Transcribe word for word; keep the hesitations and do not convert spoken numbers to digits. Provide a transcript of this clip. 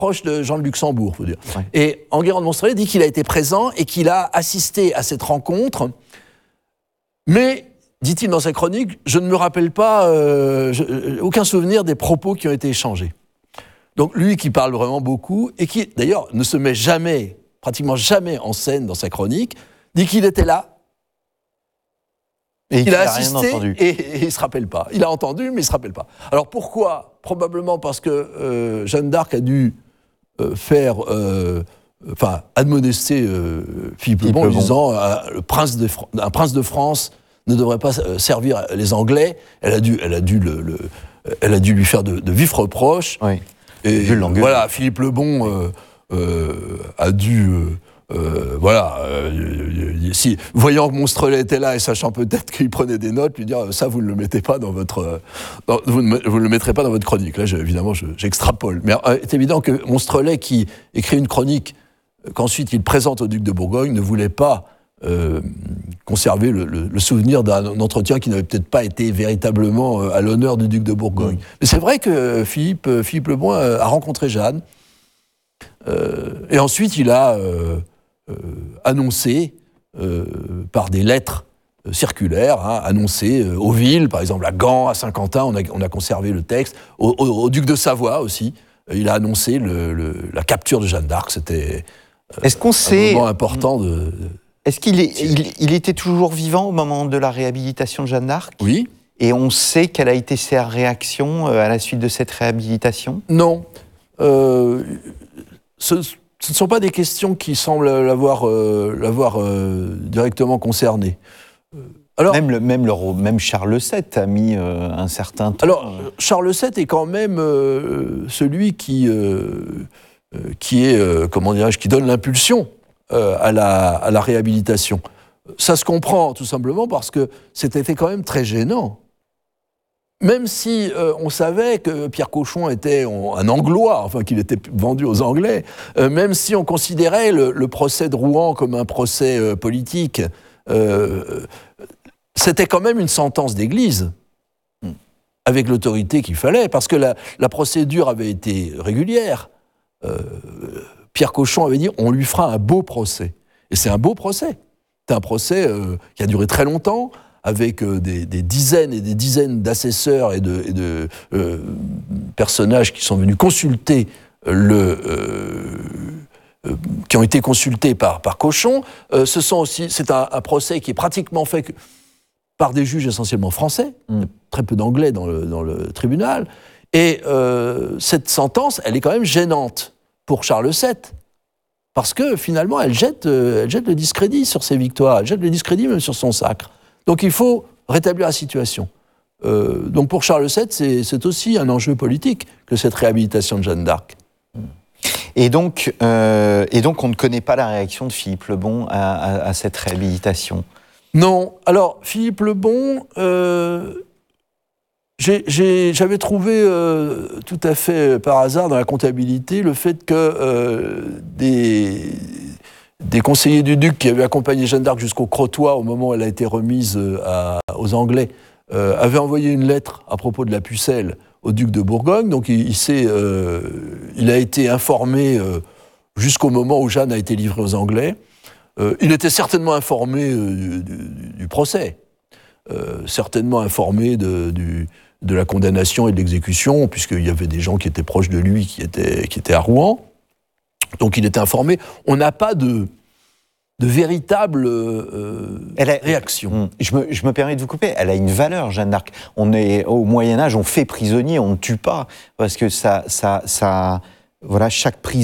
proche de Jean de Luxembourg, faut dire. Ouais. Et Enguerrand de Monstrelet dit qu'il a été présent et qu'il a assisté à cette rencontre, mais, dit-il dans sa chronique, je ne me rappelle pas, euh, je, aucun souvenir des propos qui ont été échangés. Donc lui qui parle vraiment beaucoup, et qui d'ailleurs ne se met jamais, pratiquement jamais en scène dans sa chronique, dit qu'il était là, et il a assisté, et, et il ne se rappelle pas. Il a entendu, mais il ne se rappelle pas. Alors pourquoi ? Probablement parce que euh, Jeanne d'Arc a dû euh, faire, euh, enfin, admonester euh, Philippe le Bon en disant euh, le prince de Fr- un prince de France ne devrait pas euh, servir les Anglais. Elle a dû, elle a dû, le, le, elle a dû lui faire de, de vifs reproches. Oui. Et voilà, Philippe le Bon euh, euh, a dû... Euh, Euh, voilà, euh, si, voyant que Monstrelet était là et sachant peut-être qu'il prenait des notes, lui dire ça vous ne le mettez pas dans votre, dans, vous, ne, vous ne le mettrez pas dans votre chronique. Là, je, évidemment, je, j'extrapole. Mais euh, c'est évident que Monstrelet, qui écrit une chronique qu'ensuite il présente au duc de Bourgogne, ne voulait pas euh, conserver le, le, le souvenir d'un entretien qui n'avait peut-être pas été véritablement à l'honneur du duc de Bourgogne. Mmh. Mais c'est vrai que Philippe, Philippe le Bon a rencontré Jeanne, euh, et ensuite il a euh, Euh, annoncé euh, par des lettres euh, circulaires, hein, annoncé euh, aux villes, par exemple à Gand, à Saint-Quentin, on a, on a conservé le texte, au, au, au duc de Savoie aussi, euh, il a annoncé le, le, la capture de Jeanne d'Arc, c'était euh, Est-ce qu'on un sait... moment important de... Est-ce qu'il est, il, il était toujours vivant au moment de la réhabilitation de Jeanne d'Arc ? Oui. Et on sait quelle a été sa réaction à la suite de cette réhabilitation ? Non. Euh, ce, Ce ne sont pas des questions qui semblent l'avoir, euh, l'avoir euh, directement concerné. Alors, même, le, même, le, même Charles sept a mis euh, un certain temps. Alors, Charles sept est quand même euh, celui qui, euh, qui est, euh, comment dirais-je, qui donne l'impulsion euh, à, la, à la réhabilitation. Ça se comprend tout simplement parce que c'était quand même très gênant. Même si euh, on savait que Pierre Cauchon était un Anglois, enfin qu'il était vendu aux Anglais, euh, même si on considérait le, le procès de Rouen comme un procès euh, politique, euh, c'était quand même une sentence d'église, avec l'autorité qu'il fallait, parce que la, la procédure avait été régulière. Euh, Pierre Cauchon avait dit « on lui fera un beau procès ». Et c'est un beau procès. C'est un procès euh, qui a duré très longtemps, avec euh, des, des dizaines et des dizaines d'assesseurs et de, et de euh, personnages qui sont venus consulter le... Euh, euh, qui ont été consultés par, par Cauchon. Euh, ce sont aussi, c'est un, un procès qui est pratiquement fait que, par des juges essentiellement français, mmh. très peu d'anglais dans le, dans le tribunal. Et euh, cette sentence, elle est quand même gênante pour Charles sept. Parce que finalement, elle jette, euh, elle jette le discrédit sur ses victoires, elle jette le discrédit même sur son sacre. Donc il faut rétablir la situation. Euh, donc pour Charles sept, c'est, c'est aussi un enjeu politique que cette réhabilitation de Jeanne d'Arc. Et donc, euh, et donc on ne connaît pas la réaction de Philippe le Bon à, à, à cette réhabilitation. Non. Alors Philippe le Bon, euh, j'ai, j'ai, j'avais trouvé euh, tout à fait par hasard dans la comptabilité le fait que euh, des... des conseillers du duc qui avaient accompagné Jeanne d'Arc jusqu'au Crotoy au moment où elle a été remise à, aux Anglais, euh, avaient envoyé une lettre à propos de la Pucelle au duc de Bourgogne. Donc il, il, s'est, euh, il a été informé euh, jusqu'au moment où Jeanne a été livrée aux Anglais. Euh, il était certainement informé euh, du, du, du procès, euh, certainement informé de, du, de la condamnation et de l'exécution, puisqu'il y avait des gens qui étaient proches de lui qui étaient, qui étaient à Rouen. Donc il était informé. On n'a pas de, de véritable euh, elle a, réaction. Je me, je me permets de vous couper. Elle a une valeur, Jeanne d'Arc. On est au Moyen Âge, on fait prisonnier, on ne tue pas, parce que ça, ça, ça, voilà, chaque prisonnier